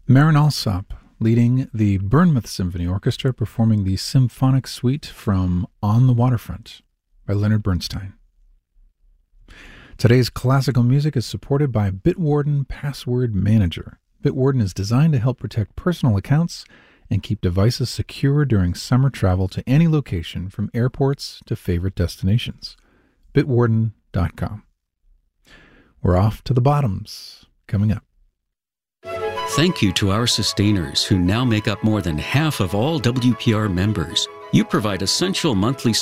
Marin Alsop, leading the Bournemouth Symphony Orchestra, performing the Symphonic Suite from On the Waterfront by Leonard Bernstein. Today's classical music is supported by Bitwarden Password Manager. Bitwarden is designed to help protect personal accounts and keep devices secure during summer travel to any location, from airports to favorite destinations. Bitwarden.com. We're off to the bottoms, coming up. Thank you to our sustainers who now make up more than half of all WPR members. You provide essential monthly